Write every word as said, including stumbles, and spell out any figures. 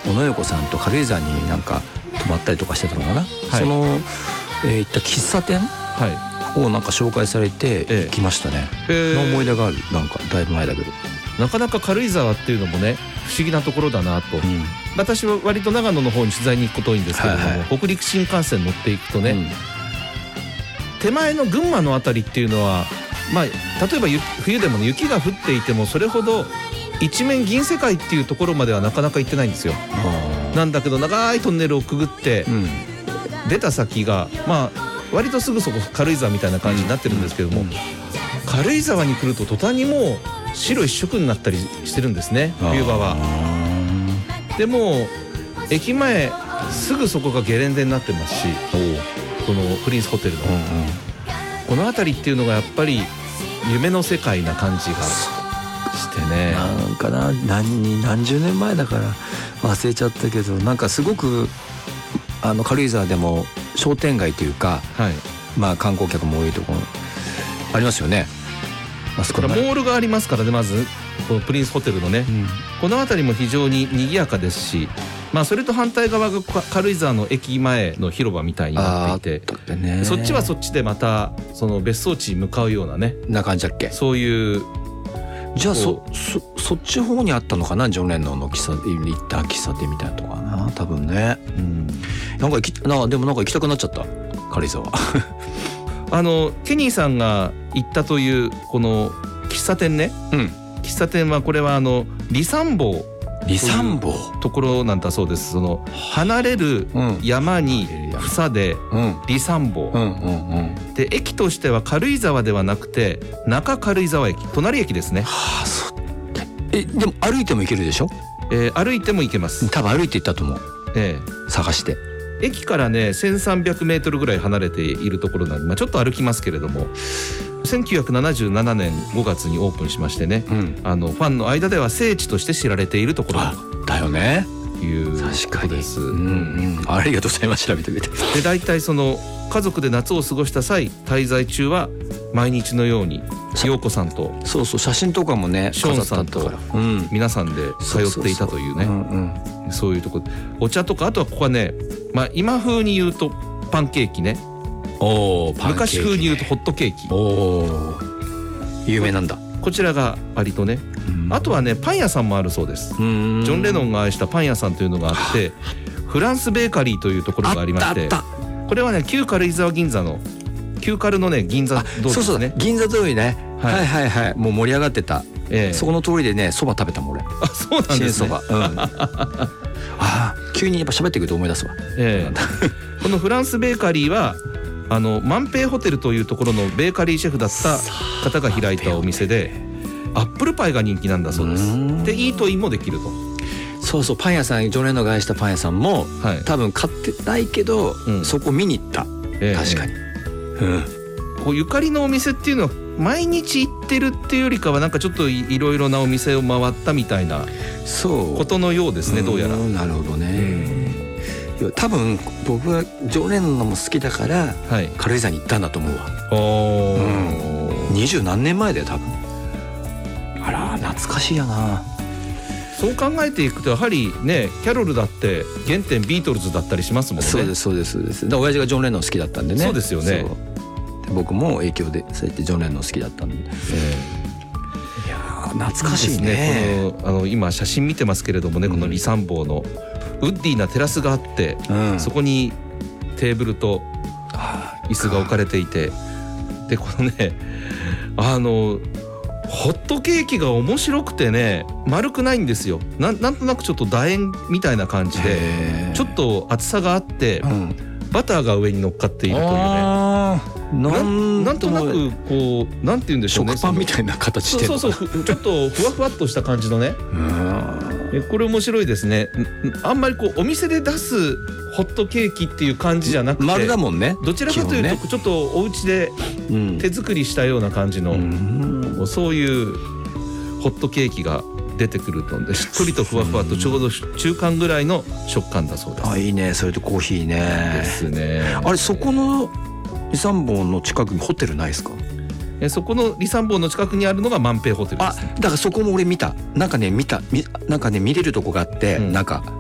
小野横さんと軽井沢になんか泊まったりとかしてたのかな、はい、その、えー、行った喫茶店、はい、をなんか紹介されて行きましたね、ええ、の思い出がある。なんかだいぶ前だけど、 なかなか軽井沢っていうのもね不思議なところだなと、うん、私は割と長野の方に取材に行くこと多いんですけども、はいはい、北陸新幹線乗っていくとね、うん、手前の群馬のあたりっていうのは、まあ、例えば冬でも、ね、雪が降っていてもそれほど一面銀世界っていうところまではなかなか行ってないんですよ。なんだけど長いトンネルをくぐって、うん、出た先がまあ割とすぐそこ軽井沢みたいな感じになってるんですけども、うんうん、軽井沢に来ると途端にもう白一色になったりしてるんですね、冬場は。でも駅前すぐそこがゲレンデになってますし、そのプリンスホテルの、うんうん、この辺りっていうのがやっぱり夢の世界な感じがしてね。 なんかな 何, 何十年前だから忘れちゃったけど、なんかすごくあの軽井沢でも商店街というか、はい、まあ観光客も多いところありますよね。 あそこからモールがありますからね、まずこのプリンスホテルのね、うん、この辺りも非常に賑やかですし、まあ、それと反対側が軽井沢の駅前の広場みたいになっていて、ね、そっちはそっちでまたその別荘地に向かうようなねな感じだっけ。そういうじゃあ そ, そ, そっち方にあったのかな、ジョン・レノンの喫茶行った喫茶店みたいなとこかな多分ね、うん、なんか行きなでもなんか行きたくなっちゃった軽井沢あのケニーさんが行ったというこの喫茶店ね、うん、喫茶店はこれはあの離山坊離山坊ところなんだそうです。その離れる山に房で離山坊、うんうんうんうん、で駅としては軽井沢ではなくて中軽井沢駅、隣駅ですね。はあ、そうえでも歩いても行けるでしょ。 えー、歩いても行けます。 多分歩いて行ったと思う、えー、探して駅からねせんさんびゃくメートルぐらい離れているところなので、まあ、ちょっと歩きますけれども、せんきゅうひゃくななじゅうななねんごがつにオープンしましてね、うん、あのファンの間では聖地として知られているところだよねいうことです。 うんうん、ありがとうございます。調べてみて。 で大体その家族で夏を過ごした際滞在中は毎日のように陽子さんとそうそう写真とかもねショーンさんと、うん、皆さんで通っていたというね、そういうとこお茶とか、あとはここはね、まあ、今風に言うとパンケーキね。おパンケーキね。昔風に言うとホットケーキ。お有名なんだこちらが割とね。あとはねパン屋さんもあるそうです。ジョン・レノンが愛したパン屋さんというのがあってフランスベーカリーというところがありまして、これはね旧軽井沢銀座の旧軽のね銀座通りですね。そうそう銀座通りね、はい、はいはいはいもう盛り上がってた、えー、そこの通りでねそば食べたもん俺。 あそうなんですね。 そば、うん、あ急にやっぱ喋ってくると思い出すわ、えー、このフランスベーカリーはあの万平ホテルというところのベーカリーシェフだった方が開いたお店でアップルパイが人気なんだそうです。でイートインもできると。 そうそうパン屋さんジョン・レノンが愛したパン屋さんも、はい、多分買ってないけど、うん、そこ見に行った、えー、確かに、うん、 こうゆかりのお店っていうのは毎日行ってるっていうよりかはなんかちょっといろいろなお店を回ったみたいなことのようですね。どうやら。 なるほどね、うん、多分僕はジョン・レノンのも好きだから、はい、軽井沢に行ったんだと思うわ。お、うん、二十何年前だよ多分。あら懐かしいやな。 そう考えていくとやはりねキャロルだって原点ビートルズだったりしますもんね。 そうですそうですそうです。だ親父がジョン・レノン好きだったんでね。 そうですよね。 で僕も影響でそうやってジョン・レノン好きだったんで、えー、いや懐かしいね。 このあの今写真見てますけれどもね、うん、この離山坊のウッディなテラスがあって、うん、そこにテーブルと椅子が置かれていて、でこのねあのホットケーキが面白くてね丸くないんですよ。 な, なんとなくちょっと楕円みたいな感じでちょっと厚さがあって、うん、バターが上に乗っかっているというね。な, なんとなくこうなんて言うんでしょうね、 食パンみたいな形してる。 そうそうそうちょっとふわふわっとした感じのねえこれ面白いですね。あんまりこうお店で出すホットケーキっていう感じじゃなくて丸だもんね。 どちらかというと、ね、ちょっとお家で手作りしたような感じの、うん、そういうホットケーキが出てくるのでしっとりとふわふわとちょうど中間ぐらいの食感だそうです。 あいいね。それとコーヒーね。 ですね。 あれそこの離山坊の近くにホテルないですか？ えそこの離山坊の近くにあるのが万平ホテルですね。 あだからそこも俺見た。なんかね見たみなんかね見れるとこがあって、うん、なんか